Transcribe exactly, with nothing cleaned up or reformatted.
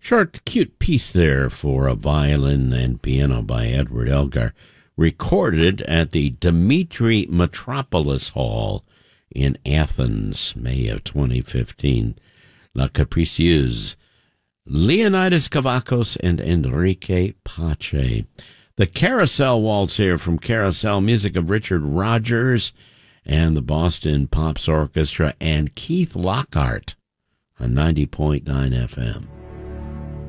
Short, cute piece there for a violin and piano by Edward Elgar, recorded at the Dimitri Metropolis Hall in Athens, May of twenty fifteen. La Capricieuse, Leonidas Kavakos and Enrique Pache. The Carousel Waltz here from Carousel, music of Richard Rodgers and the Boston Pops Orchestra and Keith Lockhart on ninety point nine F M.